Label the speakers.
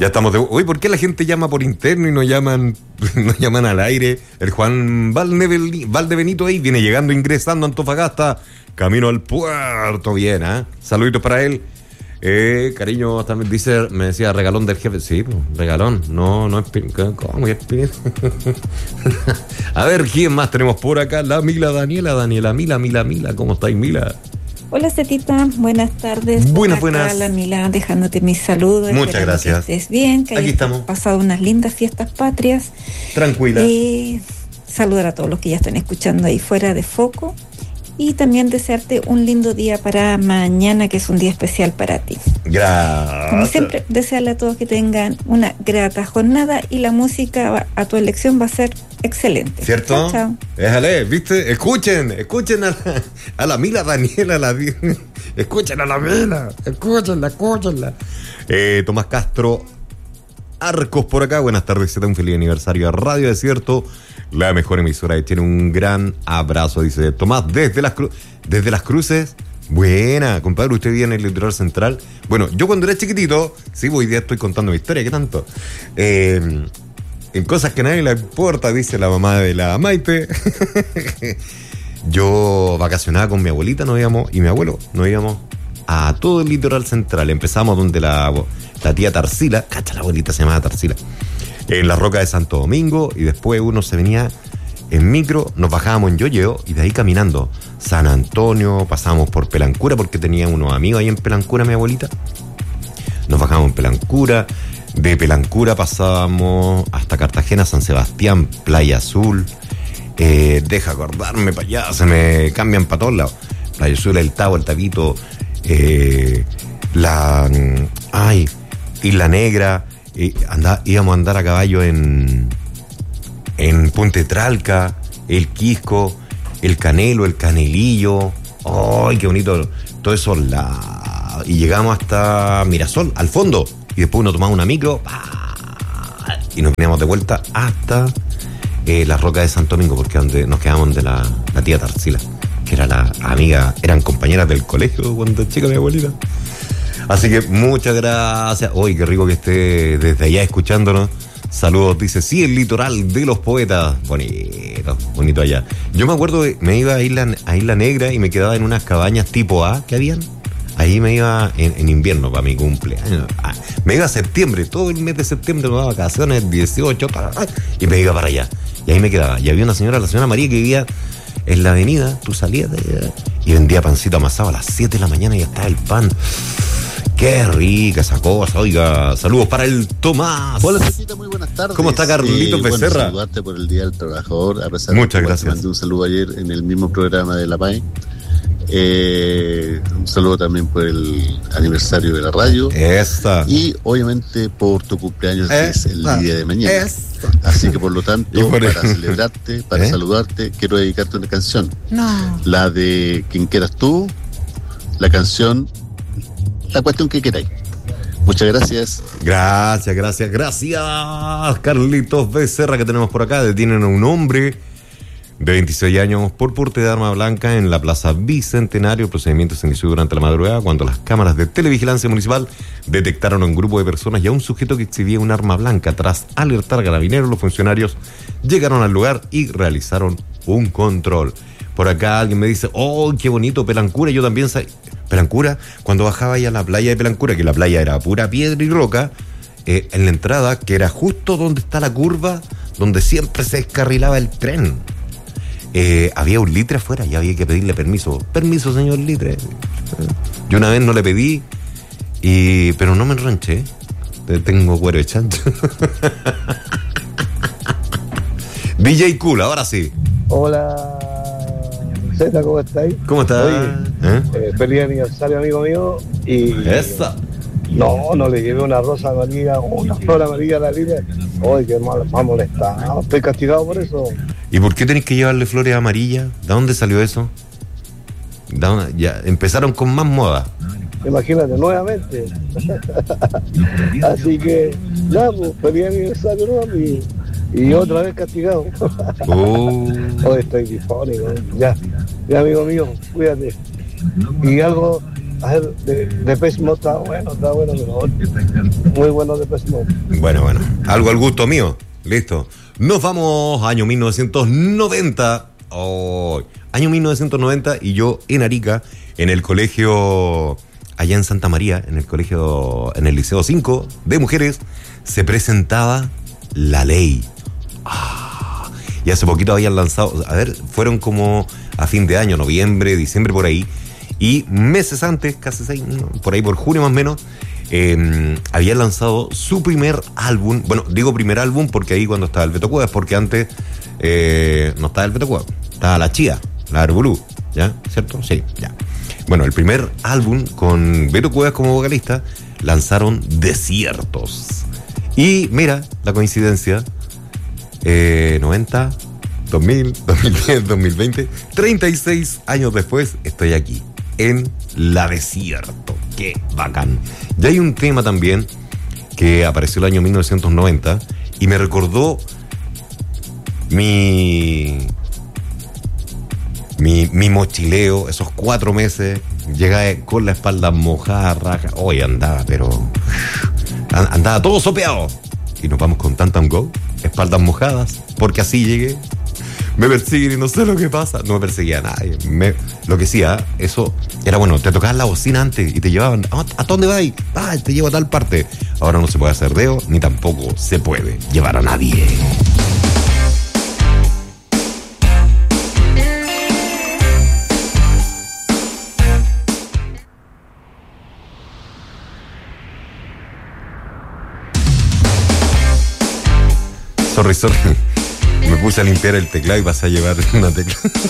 Speaker 1: Ya estamos de... Uy, ¿por qué la gente llama por interno y no llaman al aire? El Juan Valdebenito ahí viene llegando, ingresando a Antofagasta, camino al puerto. Bien, ¿eh? Saluditos para él. Cariño, también dice, me decía regalón del jefe. Sí, pues, regalón. No es... ¿Cómo que es? A ver, ¿quién más tenemos por acá? La Daniela, Mila. ¿Cómo estáis, Mila?
Speaker 2: Hola, Cetita, buenas tardes.
Speaker 1: Buenas.
Speaker 2: La Mila, dejándote mis saludos.
Speaker 1: Muchas gracias.
Speaker 2: Que estés bien, que hayas pasado unas lindas fiestas patrias.
Speaker 1: Tranquila.
Speaker 2: Saludar a todos los que ya están escuchando ahí fuera de foco. Y también desearte un lindo día para mañana, que es un día especial para ti.
Speaker 1: Gracias.
Speaker 2: Como siempre, desearle a todos que tengan una grata jornada y la música a tu elección va a ser excelente.
Speaker 1: ¿Cierto?
Speaker 2: Chao.
Speaker 1: Déjale, ¿viste? Escuchen a la Mila Daniela. Escuchen a la Mila. Escúchenla. Tomás Castro Arcos por acá. Buenas tardes, un feliz aniversario a Radio Desierto, la mejor emisora de Chile. Un gran abrazo, dice Tomás, desde las Cruces. Buena, compadre, usted vive en el litoral central. Bueno, yo cuando era chiquitito, sí, hoy día estoy contando mi historia, ¿qué tanto? En cosas que a nadie le importa, dice la mamá de la Maite. Yo vacacionaba con mi abuelita, y mi abuelo, nos íbamos a todo el litoral central. Empezamos donde la tía Tarsila, cacha, la abuelita se llamaba Tarsila, en la Roca de Santo Domingo, y después uno se venía en micro, nos bajábamos en Yoyeo y de ahí caminando San Antonio, pasábamos por Pelancura porque tenía unos amigos ahí en Pelancura, mi abuelita. Nos bajábamos en Pelancura, de Pelancura pasábamos hasta Cartagena, San Sebastián, Playa Azul, deja acordarme para allá, se me cambian para todos lados. Playa Azul, el Tabo, el Tabito, Isla Negra. Íbamos a andar a caballo en Puente Tralca, el Quisco, el Canelo, el Canelillo. ¡Ay, qué bonito! Todo eso y llegamos hasta Mirasol, al fondo. Y después uno tomaba una micro y nos veníamos de vuelta hasta la Roca de Santo Domingo, porque es donde nos quedamos de la tía Tarsila, que era la amiga, eran compañeras del colegio cuando chica mi abuelita. Así que muchas gracias. Hoy qué rico que esté desde allá escuchándonos. Saludos, dice, sí, el litoral de los poetas. Bonito allá. Yo me acuerdo que me iba a Isla Negra y me quedaba en unas cabañas tipo A que habían. Ahí me iba en invierno para mi cumpleaños. Me iba a septiembre, todo el mes de septiembre me daba vacaciones, 18, y me iba para allá. Y ahí me quedaba. Y había una señora, la señora María, que vivía en la avenida. Tú salías de allá y vendía pancito amasado a las 7 de la mañana y ya estaba el pan. Qué rica esa cosa, oiga. Saludos para el Tomás.
Speaker 3: Hola, Cecita, muy buenas tardes.
Speaker 1: ¿Cómo está Carlitos Becerra?
Speaker 3: Bueno, saludarte por el Día del Trabajador. A pesar
Speaker 1: Muchas
Speaker 3: de que
Speaker 1: gracias.
Speaker 3: te mandé un saludo ayer en el mismo programa de La PAE. Un saludo también por el aniversario de la radio. Y obviamente por tu cumpleaños, que es el día de mañana. Así que por lo tanto, para celebrarte, para saludarte, quiero dedicarte una canción. La de Quien Quieras Tú, la canción La Cuestión que Queráis. Muchas gracias.
Speaker 1: Gracias, Carlitos Becerra, que tenemos por acá. Detienen a un hombre de 26 años por porte de arma blanca en la Plaza Bicentenario. El procedimiento se inició durante la madrugada cuando las cámaras de televigilancia municipal detectaron a un grupo de personas y a un sujeto que exhibía un arma blanca. Tras alertar a carabineros, los funcionarios llegaron al lugar y realizaron un control. Por acá alguien me dice, ¡oh, qué bonito Pelancura! Yo también Pelancura, cuando bajaba ya a la playa de Pelancura, que la playa era pura piedra y roca, en la entrada, que era justo donde está la curva, donde siempre se descarrilaba el tren, había un litre afuera y había que pedirle permiso. Permiso, señor litre. Yo una vez no le pedí, pero no me enranché. Tengo cuero de chancho. DJ Cool, ahora sí.
Speaker 4: Hola, Zeta, ¿cómo estáis?
Speaker 1: ¿Cómo estás?
Speaker 4: Feliz aniversario, amigo mío. Y
Speaker 1: esa.
Speaker 4: No le llevé una rosa amarilla, una flor amarilla a la línea. Ay, qué mal, me ha molestado. Estoy castigado por eso.
Speaker 1: ¿Y por qué tenés que llevarle flores amarillas? ¿De dónde salió eso? Ya empezaron con más moda.
Speaker 4: Imagínate, nuevamente. Así que, ya, pues, feliz aniversario, ¿no? Y otra vez castigado. Hoy estoy difónico. Ya, amigo mío, cuídate. Y algo hacer de Depeche Mode está bueno, pero muy bueno Depeche Mode.
Speaker 1: Bueno, algo al gusto mío, listo. Nos vamos, año 1990. Año 1990 y yo en Arica, en el colegio, allá en Santa María, en el Liceo 5 de Mujeres, se presentaba La Ley. Y hace poquito habían lanzado, fueron como a fin de año, noviembre, diciembre, por ahí, y meses antes, casi 6, por ahí por junio más o menos, habían lanzado su primer álbum. Bueno, digo primer álbum porque ahí cuando estaba el Beto Cuevas, porque antes no estaba el Beto Cuevas, estaba la Chía, la Arbulú, ¿ya? ¿Cierto? Sí, ya. Bueno, el primer álbum con Beto Cuevas como vocalista, lanzaron Desiertos. Y mira, la coincidencia, 90, 2000, 2010, 2020, 36 años después, estoy aquí, en La Desierto. ¡Qué bacán! Y hay un tema también que apareció el año 1990 y me recordó mi mochileo, esos 4 meses, llegué con la espalda mojada, raja, hoy andaba todo sopeado. Y nos vamos con Tantan Go, espaldas mojadas, porque así llegué. Me persiguen y no sé lo que pasa. No me perseguía a nadie. Lo que sí, eso era bueno. Te tocaban la bocina antes y te llevaban. ¿A dónde vas? Te llevo a tal parte. Ahora no se puede hacer dedo, ni tampoco se puede llevar a nadie. Sorry. Me puse a limpiar el teclado y pasé a llevar una tecla.